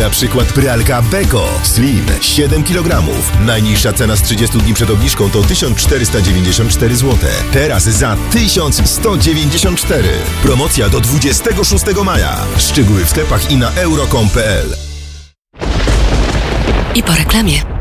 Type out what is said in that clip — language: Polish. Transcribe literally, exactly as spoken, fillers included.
Na przykład pralka Beko Slim siedem kilogramów. Najniższa cena z trzydziestu dni przed obniżką to tysiąc czterysta dziewięćdziesiąt cztery złote. Teraz za tysiąc sto dziewięćdziesiąt cztery. Promocja do dwudziestego szóstego maja. Szczegóły w sklepach i na euro kropka com kropka p l. I po reklamie.